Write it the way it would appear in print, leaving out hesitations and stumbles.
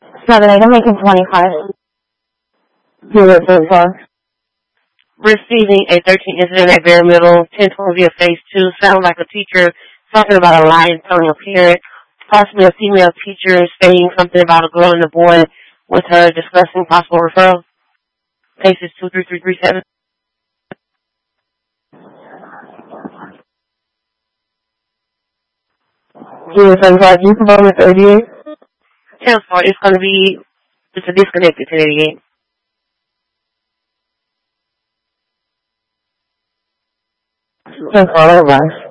7 8, I'm making 25. Zero so far. Receiving a 13 incident at bare middle, 10 via phase 2. Sounds like a teacher talking about a lie and telling a parent. Possibly a female teacher saying something about a girl and a boy with her discussing possible referral. Cases 23337. 075, you confirm it's 88? 10-4, it's a disconnected 1088. That's all right.